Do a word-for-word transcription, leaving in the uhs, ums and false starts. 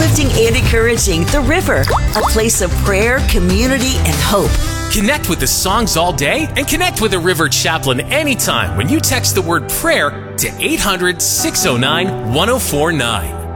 uplifting and encouraging The River, a place of prayer, community, and hope. Connect with the songs all day and connect with a River Chaplain anytime when you text the word prayer to eight hundred, six oh nine, one oh four nine.